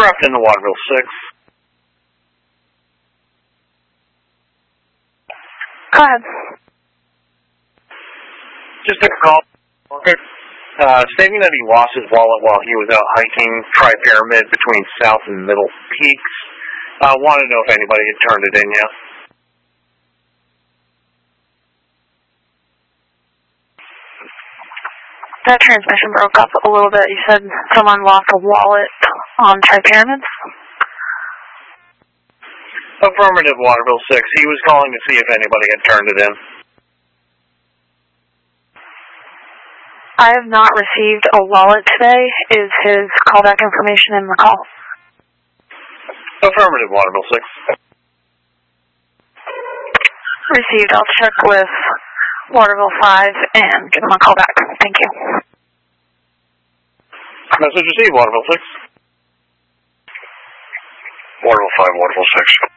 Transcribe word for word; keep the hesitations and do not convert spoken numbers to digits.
Corrupt in the Waterville six. Go ahead. Just a call. Okay. Uh, stating that he lost his wallet while he was out hiking Tri-Pyramid between South and Middle Peaks. I uh, wanted to know if anybody had turned it in yet. That transmission broke up a little bit. You said someone lost a wallet on Tri-Pyramids? Affirmative, Waterville six. He was calling to see if anybody had turned it in. I have not received a wallet today. Is his callback information in the call? Affirmative, Waterville six. Received. I'll check with Waterville five and give him a call back. Thank you. Message received, Waterville six. Waterville five, Waterville six.